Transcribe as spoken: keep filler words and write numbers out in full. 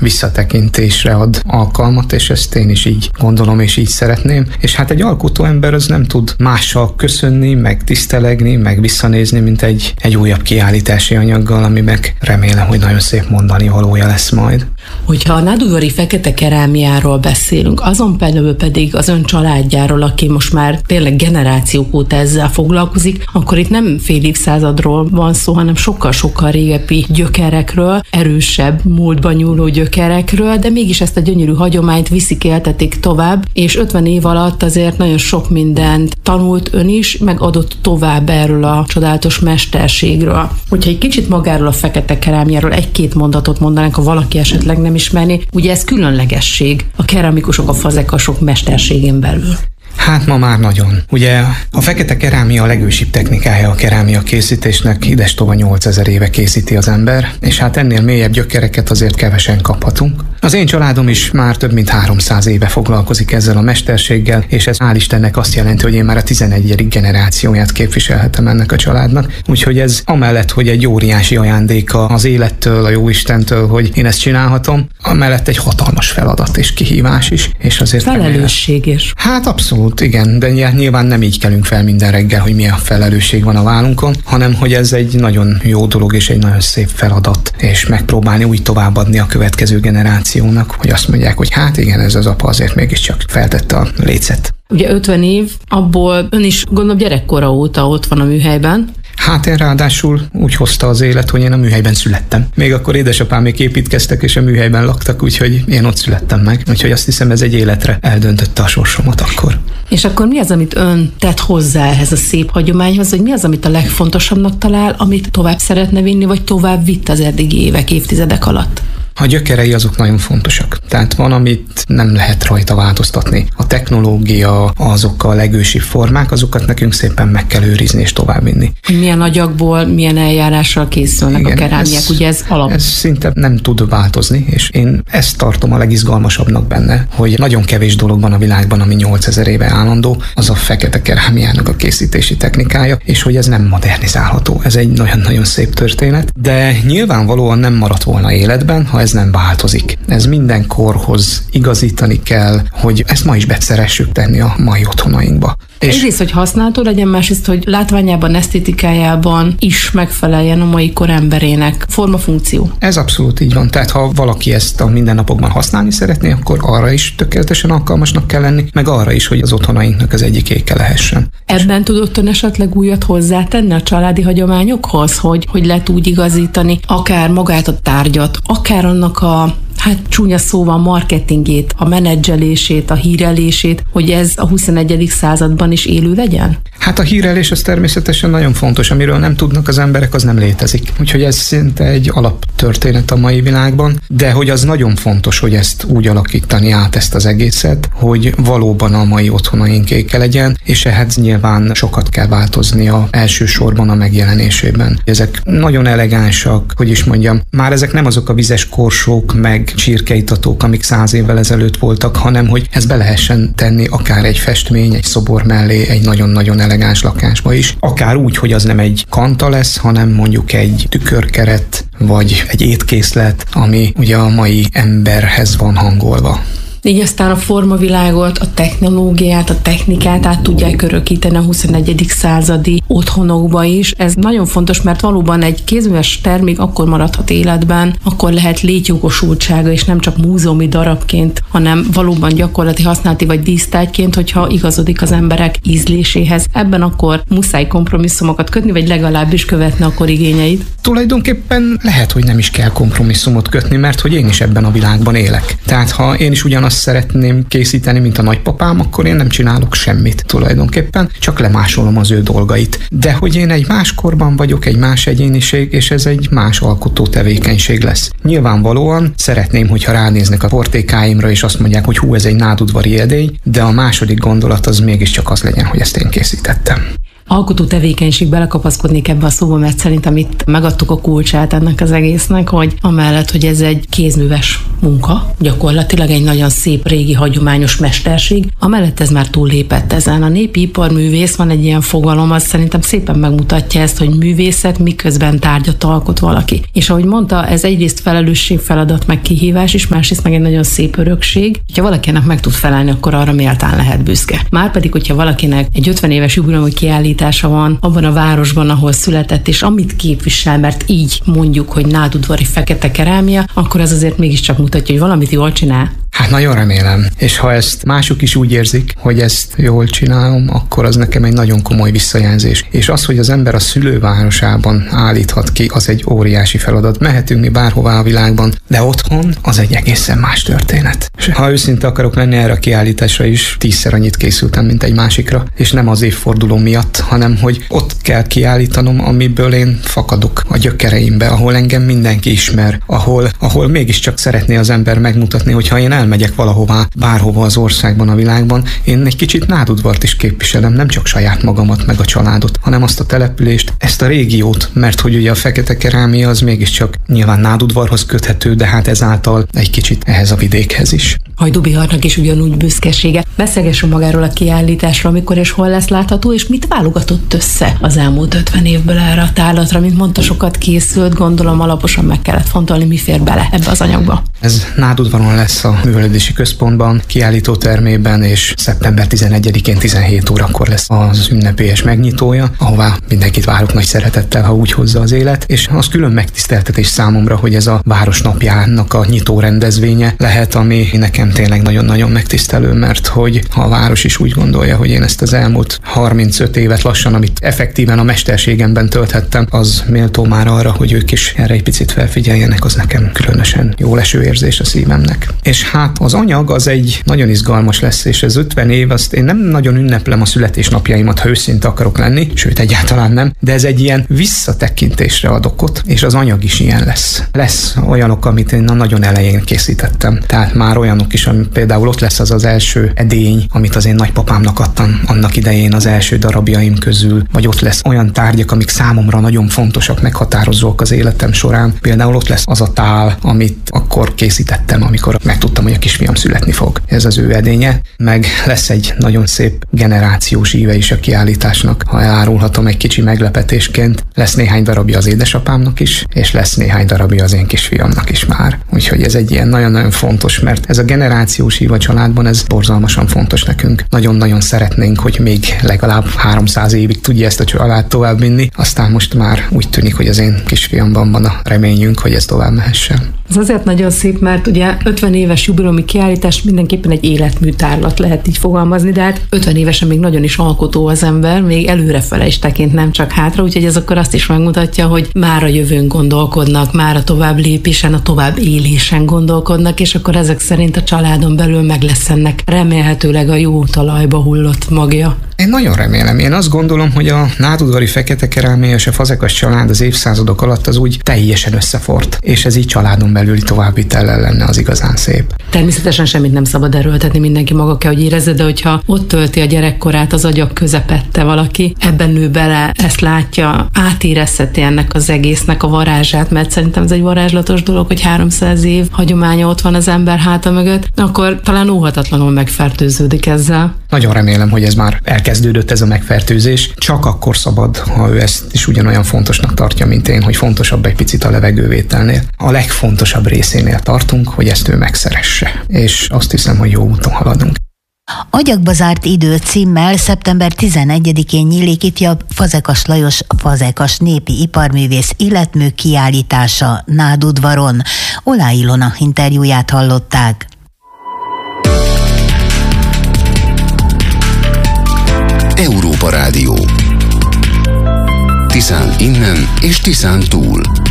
visszatekintésre ad alkalmat, és ezt én is így gondolom, és így szeretném. És hát egy alkotó ember az nem tud mással köszönni, meg tisztelegni, meg visszanézni, mint egy, egy újabb kiállítási anyaggal, ami meg remélem, hogy nagyon szép mondani valója lesz majd. Hogyha a nádudvari fekete kerámiáról beszélünk, azon belül pedig az ön családjáról, aki most már tényleg generációk óta ezzel foglalkozik, akkor itt nem fél évszázadról van szó, hanem sokkal-sokkal régebbi gyökerekről, erősebb múltba nyúló gyökerekről, de mégis ezt a gyönyörű hagyományt viszik, éltetik tovább, és ötven év alatt azért nagyon sok mindent tanult ön is, meg adott tovább erről a csodálatos mesterségről. Hogyha egy kicsit magáról a fekete kerámiáról egy-két mondatot mondanánk, ha valaki esetleg nem ismerni, ugye ez különlegesség a keramikusok, a fazekasok mesterségén belül. Hát ma már nagyon. Ugye a fekete kerámia a legősibb technikája a kerámia készítésnek, idestova nyolcezer éve készíti az ember, és hát ennél mélyebb gyökereket azért kevesen kaphatunk. Az én családom is már több mint háromszáz éve foglalkozik ezzel a mesterséggel, és ez hál' Istennek azt jelenti, hogy én már a tizenegyedik generációját képviselhetem ennek a családnak. Úgyhogy ez amellett, hogy egy óriási ajándéka az élettől, a Jóistentől, hogy én ezt csinálhatom, amellett egy hatalmas feladat és kihívás is. És azért felelősség is. Hát abszolút, igen, de nyilván nem így kelünk fel minden reggel, hogy milyen felelősség van a vállunkon, hanem hogy ez egy nagyon jó dolog és egy nagyon szép feladat, és megpróbálni úgy továbbadni a következő generációnak, hogy azt mondják, hogy hát igen, ez az apa azért mégiscsak feltette a lécet. Ugye ötven év, abból ön is gondolom gyerekkora óta ott van a műhelyben. Hát én ráadásul úgy hozta az élet, hogy én a műhelyben születtem. Még akkor édesapámék építkeztek, és a műhelyben laktak, úgyhogy én ott születtem meg. Úgyhogy azt hiszem, ez egy életre eldöntötte a sorsomat akkor. És akkor mi az, amit ön tett hozzá ehhez a szép hagyományhoz, hogy mi az, amit a legfontosabbnak talál, amit tovább szeretne vinni, vagy tovább vitt az eddigi évek, évtizedek alatt? A gyökerei azok nagyon fontosak. Tehát van, amit nem lehet rajta változtatni. A technológia, azok a legősibb formák, azokat nekünk szépen meg kell őrizni és továbbvinni. Hogy milyen agyagból, milyen eljárással készülnek igen, a kerámiák, ez, ugye ez alap? Ez szinte nem tud változni, és én ezt tartom a legizgalmasabbnak benne, hogy nagyon kevés dolog van a világban, ami nyolcezer éve állandó, az a fekete kerámiának a készítési technikája, és hogy ez nem modernizálható. Ez egy nagyon-nagyon szép történet, de nyilvánvalóan nem maradt volna életben, ha ez nem változik. Ez minden korhoz igazítani kell, hogy ezt ma is beszeressük tenni a mai otthonainkba. Egyrészt, hogy használható legyen, másrészt, hogy látványában, esztétikájában is megfeleljen a mai kor emberének. Formafunkció. Ez abszolút így van. Tehát ha valaki ezt a mindennapokban használni szeretné, akkor arra is tökéletesen alkalmasnak kell lenni, meg arra is, hogy az otthonainknak az egyik éke lehessen. Ebben tudott ön esetleg újat hozzátenni a családi hagyományokhoz, hogy, hogy lehet úgy igazítani akár magát a tárgyat, akár annak a hát csúnya szóval marketingét, a menedzselését, a hírelését, hogy ez a huszonegyedik században is élő legyen? Hát a hírelés az természetesen nagyon fontos, amiről nem tudnak az emberek, az nem létezik. Úgyhogy ez szinte egy alaptörténet a mai világban, de hogy az nagyon fontos, hogy ezt úgy alakítani át ezt az egészet, hogy valóban a mai otthonainkéke legyen, és ehhez nyilván sokat kell változnia elsősorban a megjelenésében. Ezek nagyon elegánsak, hogy is mondjam, már ezek nem azok a vizes korsók, meg csirkeitatók, amik száz évvel ezelőtt voltak, hanem hogy ezt be lehessen tenni akár egy festmény, egy szobor mellé, egy nagyon-nagyon elegáns lakásba is. Akár úgy, hogy az nem egy kanta lesz, hanem mondjuk egy tükörkeret, vagy egy étkészlet, ami ugye a mai emberhez van hangolva. Így aztán a formavilágot, a technológiát, a technikát át tudják örökíteni a huszonegyedik századi otthonokba is. Ez nagyon fontos, mert valóban egy kézműves termék akkor maradhat életben, akkor lehet létjogosultsága, és nem csak múzeumi darabként, hanem valóban gyakorlati használati vagy dísztárgyként, hogyha igazodik az emberek ízléséhez. Ebben akkor muszáj kompromisszumokat kötni, vagy legalábbis követni akkor igényeit. Tulajdonképpen lehet, hogy nem is kell kompromisszumot kötni, mert hogy én is ebben a világban élek. Tehát ha én is ugyanazt szeretném készíteni, mint a nagypapám, akkor én nem csinálok semmit tulajdonképpen, csak lemásolom az ő dolgait. De hogy én egy más korban vagyok, egy más egyéniség, és ez egy más alkotó tevékenység lesz. Nyilvánvalóan szeretném, hogyha ránéznek a portékáimra, és azt mondják, hogy hú, ez egy nádudvari edény, de a második gondolat az mégiscsak az legyen, hogy ezt én készítettem. alkotó tevékenység, belekapaszkodnék ebbe a szóba, mert szerintem itt megadtuk a kulcsát ennek az egésznek, hogy amellett, hogy ez egy kézműves munka, gyakorlatilag egy nagyon szép, régi, hagyományos mesterség, amellett ez már túllépett ezen. A népi iparművész, van egy ilyen fogalom, az szerintem szépen megmutatja ezt, hogy művészet miközben tárgyat alkot valaki. És ahogy mondta, ez egyrészt felelősség, feladat, meg kihívás is, másrészt meg egy nagyon szép örökség. Ha valakinek meg tud felelni, akkor arra méltán lehet büszke. Márpedig, hogyha valakinek egy ötven éves jubileumi kiállítása van abban a városban, ahol született, és amit képvisel, mert így mondjuk, hogy nádudvari fekete kerámia, akkor ez azért mégiscsak mutatja, hogy valamit jól csinál. Hát nagyon remélem, és ha ezt mások is úgy érzik, hogy ezt jól csinálom, akkor az nekem egy nagyon komoly visszajelzés. És az, hogy az ember a szülővárosában állíthat ki, az egy óriási feladat. Mehetünk mi bárhová a világban, de otthon az egy egészen más történet. És ha őszinte akarok lenni, erre a kiállításra is tízszer annyit készültem, mint egy másikra, és nem az évforduló miatt, hanem hogy ott kell kiállítanom, amiből én fakadok a gyökereimbe, ahol engem mindenki ismer, ahol, ahol mégiscsak szeretné az ember megmutatni, hogy ha én elmegyek valahová, bárhova az országban, a világban, én egy kicsit Nádudvart is képviselem, nem csak saját magamat, meg a családot, hanem azt a települést, ezt a régiót, mert hogy ugye a fekete kerámia az mégiscsak nyilván Nádudvarhoz köthető, de hát ezáltal egy kicsit ehhez a vidékhez is. Hajdúbiharnak is ugyanúgy büszkesége. Beszélgessünk magáról a kiállításról, amikor és hol lesz látható, és mit válogatott össze az elmúlt ötven évből erre a tárlatra, mint mondta, sokat készült, gondolom alaposan meg kellett fontolni, mi fér bele ebbe az anyagba. Ez Nádudvaron lesz a művelődési központban, kiállítótermében, és szeptember tizenegyedikén tizenhét órakor lesz az ünnepélyes megnyitója, ahová mindenkit várok nagy szeretettel, ha úgy hozza az élet, és az külön megtiszteltetés számomra, hogy ez a Városnapjának a nyitó rendezvénye lehet, ami nekem tényleg nagyon-nagyon megtisztelő, mert hogy ha a város is úgy gondolja, hogy én ezt az elmúlt harmincöt évet lassan, amit effektíven a mesterségemben tölthettem, az méltó már arra, hogy ők is erre egy picit felfigyeljenek, az nekem különösen jó leső érzés a szívemnek. És hát az anyag az egy nagyon izgalmas lesz, és ez ötven év, azt én nem nagyon ünneplem a születésnapjaimat, ha őszinte akarok lenni, sőt egyáltalán nem, de ez egy ilyen visszatekintésre ad okot, és az anyag is ilyen lesz. Lesz olyanok, amit én a nagyon elején készítettem. Tehát már olyanok is, ami például ott lesz az az első edény, amit az én nagypapámnak adtam annak idején az első darabjaim közül, vagy ott lesz olyan tárgyak, amik számomra nagyon fontosak, meghatározók az életem során. Például ott lesz az a tál, amit akkor készítettem, amikor megtudtam, hogy a kisfiam születni fog. Ez az ő edénye, meg lesz egy nagyon szép generációs íve is a kiállításnak, ha elárulhatom egy kicsi meglepetésként. Lesz néhány darabja az édesapámnak is, és lesz néhány darabja az én kisfiamnak is már. Úgyhogy ez egy ilyen nagyon-nagyon fontos, mert ez a generációs ív a családban, ez borzalmasan fontos nekünk. Nagyon-nagyon szeretnénk, hogy még legalább háromszáz évig tudja ezt a család tovább vinni, aztán most már úgy tűnik, hogy az én kisfiamban van a reményünk, hogy ez tovább mehessen. Ez azért nagyon szép, mert ugye ötven éves jubileumi kiállítás mindenképpen egy életműtárlat, lehet így fogalmazni, de hát ötven évesen még nagyon is alkotó az ember, még előrefele is tekint, nem csak hátra, úgyhogy ez akkor azt is megmutatja, hogy már a jövőn gondolkodnak, már a tovább lépésen, a tovább élésen gondolkodnak, és akkor ezek szerint a családon belül meg lesz ennek remélhetőleg a jó talajba hullott magja. Én nagyon remélem. Én azt gondolom, hogy a nádudvari fekete kerámia és a fazekas család az évszázadok alatt az úgy teljesen összefort, és ez így családon belüli továbbvitellel lenne az igazán szép. Természetesen semmit nem szabad erőltetni, mindenki maga kell, hogy érezze, de hogyha ott tölti a gyerekkorát az agyak közepette valaki, ebben nő bele, ezt látja, átérezheti ennek az egésznek a varázsát, mert szerintem ez egy varázslatos dolog, hogy háromszáz év hagyománya ott van az ember háta mögött, akkor talán óhatatlanul megfertőződik ezzel. Nagyon remélem, hogy ez már elkezdődött ez a megfertőzés. Csak akkor szabad, ha ő ezt is ugyanolyan fontosnak tartja, mint én, hogy fontosabb egy picit a levegővételnél. A legfontosabb részénél tartunk, hogy ezt ő megszeresse. És azt hiszem, hogy jó úton haladunk. Agyagba zárt idő címmel szeptember tizenegyedikén nyílik itt a Fazekas Lajos Fazekas népi iparművész életmű kiállítása Nádudvaron. Olá Ilona interjúját hallották. Európa Rádió. Tiszán innen és Tiszán túl.